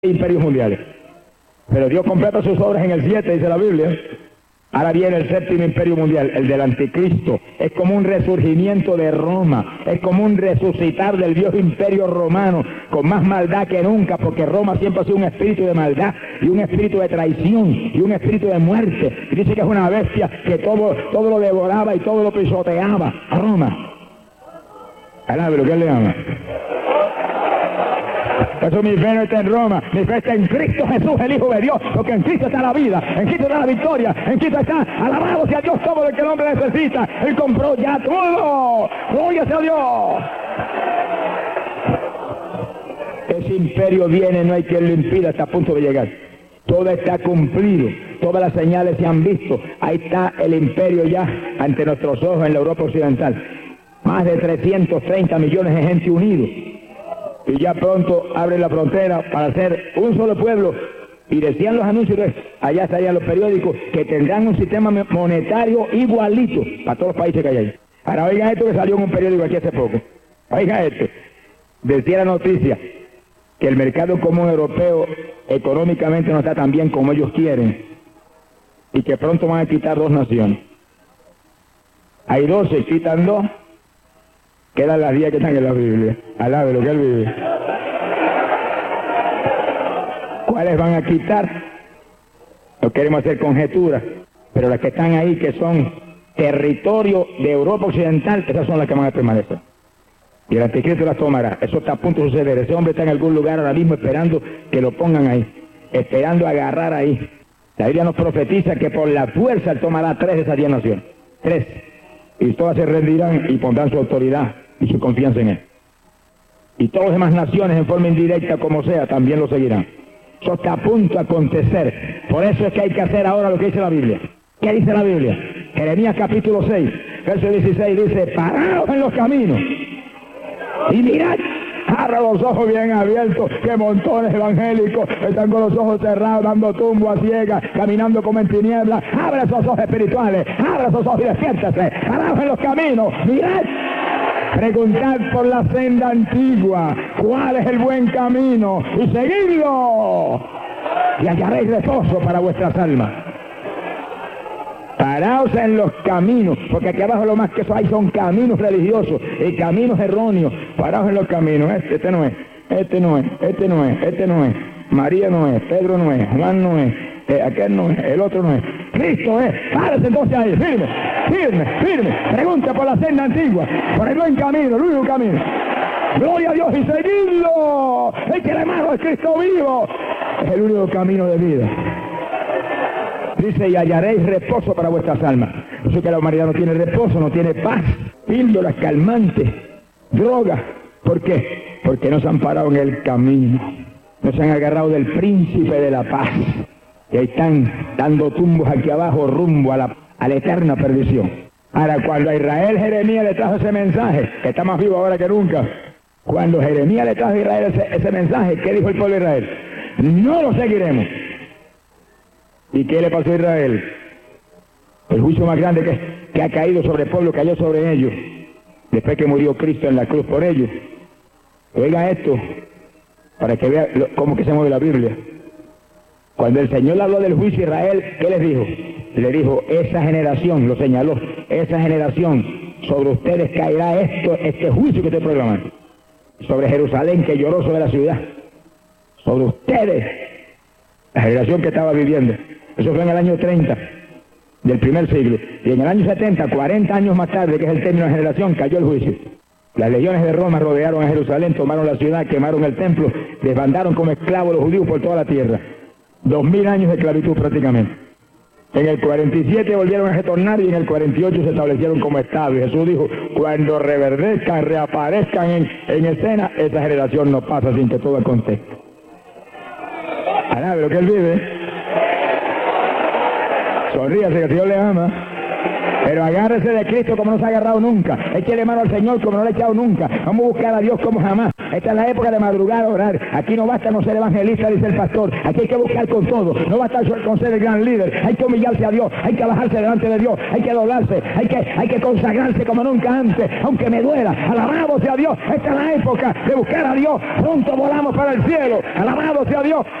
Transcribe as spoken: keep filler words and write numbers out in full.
imperios mundiales. Pero Dios completa sus obras en el siete, dice la Biblia. Ahora viene el séptimo imperio mundial, el del anticristo. Es como un resurgimiento de Roma, es como un resucitar del viejo imperio romano, con más maldad que nunca, porque Roma siempre ha sido un espíritu de maldad, y un espíritu de traición, y un espíritu de muerte. Y dice que es una bestia que todo, todo lo devoraba y todo lo pisoteaba. Roma. Alabe lo que él le ama. Por eso mi fe no está en Roma, mi fe está en Cristo Jesús, el Hijo de Dios, porque en Cristo está la vida, en Cristo está la victoria, en Cristo está, alabado sea Dios, todo lo que el hombre necesita. Él compró ya todo. Gloria sea Dios. Ese imperio viene, no hay quien lo impida, está a punto de llegar. Todo está cumplido, todas las señales se han visto. Ahí está el imperio ya ante nuestros ojos en la Europa occidental. Más de trescientos treinta millones de gente unidos. Y ya pronto abre la frontera para hacer un solo pueblo. Y decían los anuncios, allá estarían los periódicos, que tendrán un sistema monetario igualito para todos los países que hay ahí. Ahora oigan esto que salió en un periódico aquí hace poco. Oigan esto. Decía la noticia que el mercado común europeo económicamente no está tan bien como ellos quieren. Y que pronto van a quitar dos naciones. Hay doce, quitan dos. Quedan las diez que están en la Biblia. Alabe lo que él vive. ¿Cuáles van a quitar? No queremos hacer conjeturas, pero las que están ahí, que son territorio de Europa Occidental, esas son las que van a permanecer. Y el anticristo las tomará. Eso está a punto de suceder. Ese hombre está en algún lugar ahora mismo esperando que lo pongan ahí, esperando agarrar ahí. La Biblia nos profetiza que por la fuerza él tomará tres de esas diez naciones. Tres. Y todas se rendirán y pondrán su autoridad y su confianza en él. Y todas las demás naciones, en forma indirecta como sea, también lo seguirán. Eso está a punto de acontecer. Por eso es que hay que hacer ahora lo que dice la Biblia. ¿Qué dice la Biblia? Jeremías capítulo seis, verso dieciséis dice: paraos en los caminos y mirad. Abra los ojos bien abiertos, que montones evangélicos están con los ojos cerrados, dando tumbo a ciegas, caminando como en tinieblas. Abre esos ojos espirituales, abre esos ojos y despiértese. Paraos en los caminos, mirad. Preguntad por la senda antigua, cuál es el buen camino, y seguidlo, y hallaréis reposo para vuestras almas. Paraos en los caminos, porque aquí abajo lo más que eso hay son caminos religiosos y caminos erróneos. Paraos en los caminos. Este, este no es, este no es, este no es, este no es. María no es, Pedro no es, Juan no es, eh, aquel no es, el otro no es. Cristo es. Párese entonces ahí, firme, firme, firme. Pregunta por la senda antigua, por el buen camino, el único camino. Gloria a Dios y seguidlo. El que le mano es Cristo vivo. Es el único camino de vida. Dice: y hallaréis reposo para vuestras almas. Eso es que la humanidad no tiene reposo, no tiene paz. Píldoras calmantes, drogas. ¿Por qué? Porque no se han parado en el camino. No se han agarrado del príncipe de la paz. Y ahí están dando tumbos aquí abajo rumbo a la, a la eterna perdición. Ahora, cuando a Israel Jeremías le trajo ese mensaje, que está más vivo ahora que nunca, cuando Jeremías le trajo a Israel ese, ese mensaje, ¿qué dijo el pueblo de Israel? No lo seguiremos. ¿Y qué le pasó a Israel? El juicio más grande que, que ha caído sobre el pueblo cayó sobre ellos, después que murió Cristo en la cruz por ellos. Oiga esto, para que vea lo, cómo que se mueve la Biblia. Cuando el Señor le habló del juicio a Israel, ¿qué les dijo? Le dijo: esa generación, lo señaló, esa generación, sobre ustedes caerá esto, este juicio que estoy proclamando. Sobre Jerusalén, que lloró sobre la ciudad. Sobre ustedes, la generación que estaba viviendo. Eso fue en el año treinta del primer siglo. Y en el año setenta, cuarenta años más tarde, que es el término de generación, cayó el juicio. Las legiones de Roma rodearon a Jerusalén, tomaron la ciudad, quemaron el templo, desbandaron como esclavos los judíos por toda la tierra. Dos mil años de esclavitud prácticamente. En el cuarenta y siete volvieron a retornar y en el cuarenta y ocho se establecieron como Estado. Y Jesús dijo: cuando reverdezcan, reaparezcan en, en escena, esa generación no pasa sin que todo acontezca. Alabe lo que él vive. Sonríase, que el Señor le ama. Pero agárrese de Cristo como no se ha agarrado nunca. Échele mano al Señor como no le ha echado nunca. Vamos a buscar a Dios como jamás. Esta es la época de madrugar a orar. Aquí no basta no ser evangelista, dice el pastor. Aquí hay que buscar con todo. No basta con ser el gran líder. Hay que humillarse a Dios. Hay que bajarse delante de Dios. Hay que doblarse. Hay que, hay que consagrarse como nunca antes. Aunque me duela. Alabado sea Dios. Esta es la época de buscar a Dios. Pronto volamos para el cielo. Alabado sea Dios.